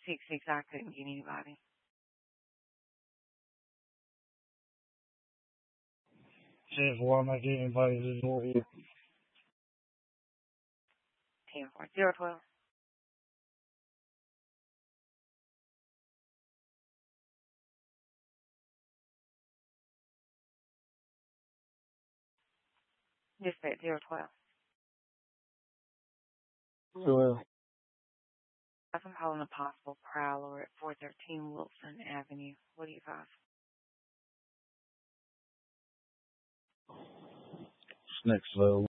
6-6, I couldn't get anybody. 10-4, I'm not getting anybody this morning. 10-4. 0-12. Dispatch 0-12. Well, I'm calling a possible prowler at 413 Wilson Avenue. What do you advise? next level.